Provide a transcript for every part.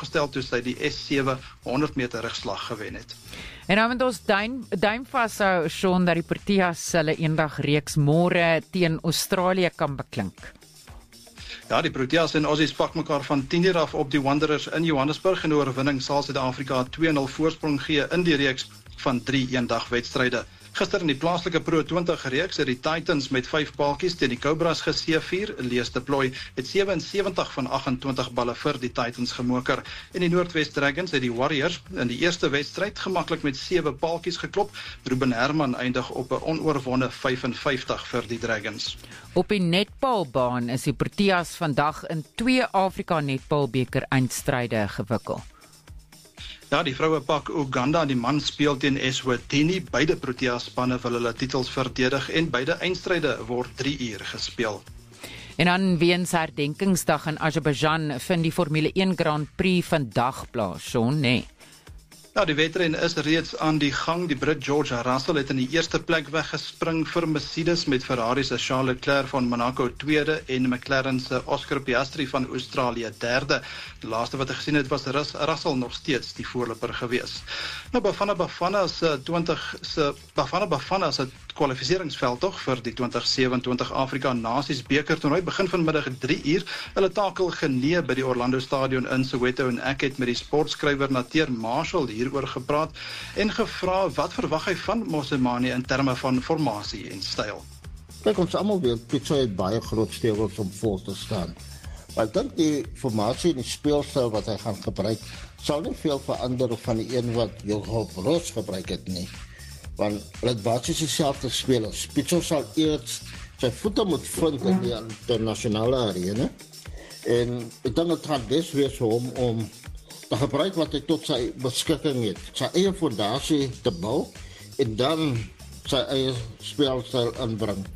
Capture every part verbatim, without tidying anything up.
opgestel toe sy die S sewe honderd meter rugslag gewen het. En nou met ons duim, duim vashou, Sean, dat die Proteas hulle eendag reeks môre teen Australië kan beklink. Ja, die Proteas en Aussies pak mekaar van tien uur af op die Wanderers in Johannesburg en die oorwinning sal Suid-Afrika twee nul voorsprong gee in die reeks van drie eendag-wedstryde. Gister in die plaaslike Pro twintig reeks het die Titans met vyf paaltjies teen die Cobras geseëvier. Lees de Plooi het sewe en sewentig van agt en twintig balle vir die Titans gemoker. En die Noordwest Dragons het die Warriors in die eerste wedstryd gemaklik met sewe paaltjies geklop. Ruben Herman eindig op 'n onoorwonde vyf en vyftig vir die Dragons. Op die netbalbaan is die Proteas vandag in twee Afrika netbalbeker eindstryde gewikkel. Ja, die vroue pak Uganda en die man speel teen Eswatini. Beide Proteas spanne wil hulle titels verdedig en beide eindstryde word drie uur gespeel. En dan weens herdenkingsdag in Azerbaijan vind die Formule een Grand Prix vandag plaas, Sean, nee. Ja, die wedren is reeds aan die gang. Die Brit George Russell het in die eerste plek weggespring vir Mercedes met Ferrari se Charles Leclerc van Monaco tweede en McLaren se Oscar Piastri van Australië derde. Die laaste wat ek gesien het was Russell nog steeds die voorloper gewees. Nou Bafana Bafana se twintig se Bafana Bafana se kwalifikasieveld tog vir die twintig sewe-en-twintig Afrika Nasies beker toernooi begin vanmiddag drie uur. Hulle takel genee by die Orlando Stadion in Soweto en ek het met die sportskrywer Nateer Marshall hieroor gepraat en gevra wat verwag hy van Mosimane in terme van formasie en styl. Kyk, ons almal weet Pitso het baie groot steewels om voor te staan. Maar ek dink die formasie en die speelstyl wat hy gaan gebruik sal nie veel verander van die een wat Johan Roos gebruik het nie. Want hulle het basies dieselfde spelers. Pitso sal eers sy voete moet vind in die internasionale arena. En ek dink het gaan best wees vir hom om te gebruik wat hy tot sy beskikking het. Sy eie fondasie te bou en dan sy eie speelstyl inbring.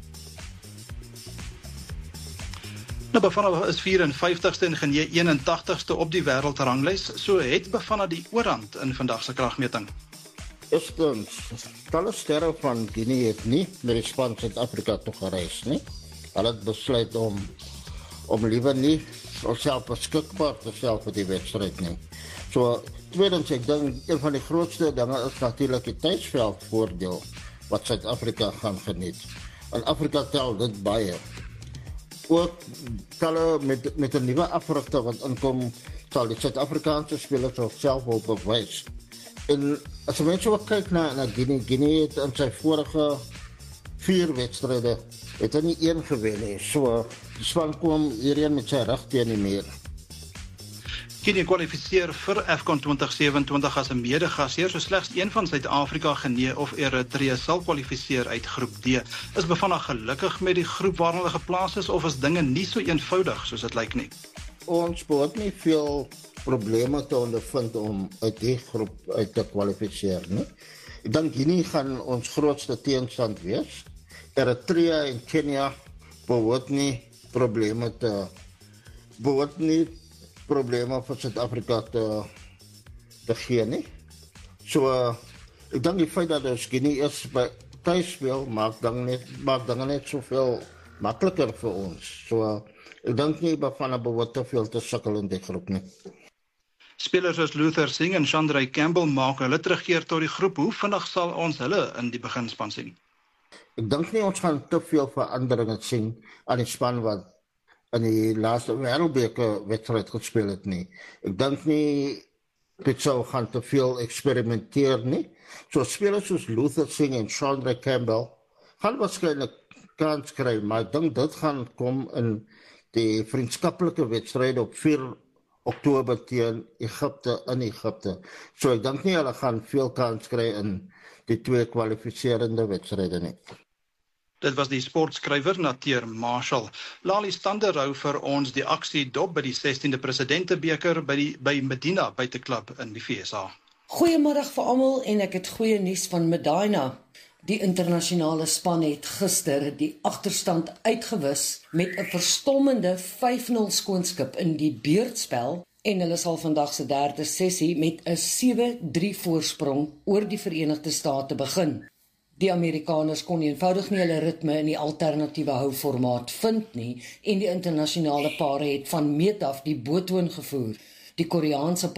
Nou, Bafana is vyf en vyftigste en genee een en tagtigste op die wêreldranglys. So het Bafana die oorhand in vandag se kragmeting. Eerstens, talle sterre van Guinea het nie met die span Suid-Afrika toe gereis nie. Hulle het besluit om om liewer nie self beskikbaar te stel vir die wedstryd nie. So, tweedens, ek dink een van die grootste dinge is natuurlik die tydsveld voordeel wat Suid-Afrika gaan geniet. En Afrika tel dit baie. Ook talle met met 'n nuwe afrigter wat inkom, sal die Suid-Afrikaanse spelers self wil bewys. En as jy ook kyk na, na Guinea, Guinea het in sy vorige vier wedstryde het hy nie een gewen nie. So, die span kom hierheen met sy rug teen die muur. Guinea kwalifiseer vir AFCON twintig sewe-en-twintig as 'n mede-gasheer, so slegs een van Suid-Afrika, Genee of Eritrea sal kwalifiseer uit groep D. Is Bafana gelukkig met die groep waarin hulle geplaas is, of is dinge nie so eenvoudig soos dit lyk nie? Ons behoort nie veel probleme te ondervind om uit die groep uit te kwalifiseer nie. Ek dink Guinea gaan ons grootste teenstand wees. Eritrea en Kenia behoort nie probleme te behoort nie probleme vir Suid-Afrika te, te gee nie. So, uh, ek dink die feit dat ons Guinea eers by thuis speel, maak dan net, maak dan net soveel makliker vir ons. So, uh, ek dink nie Bafana behoort te veel te sukkel in die groep nie. Spelers soos Luther Singh en Chandray Campbell maak hulle terugkeer tot die groep. Hoe vinnig sal ons hulle in die beginspan sien? Ek dink nie ons gaan te veel veranderinge sien aan die span wat in die laaste wêreldbeker wedstryd gespeel het nie. Ek dink nie Pitso gaan te veel eksperimenteer nie. So spelers soos Luther Singh en Chandray Campbell gaan waarskynlik kans kry, maar ek dink dit gaan kom in die vriendskaplike wedstryd op vier Oktober teen Egipte in Egipte. So ek dink nie hulle gaan veel kans kry in die twee kwalifiserende wedstryde nie. Dit was die sportskrywer Nateer Marshall. Lali Stander hou vir ons die aksie dop by die sestiende presidentebeker by die by Medina buiteklub in die V S A. Goeiemiddag vir almal en ek het goeie nuus van Medina. Die internasionale span het gister die agterstand uitgewis met 'n verstommende vyf nul skoonskip in die beurtspel en hulle sal vandag se derde sessie met 'n sewe drie voorsprong oor die Verenigde State begin. Die Amerikaners kon eenvoudig nie hulle ritme in die alternatiewe houformaat vind nie en die internasionale pare het van meet af die boottoon gevoer. Die Koreaanse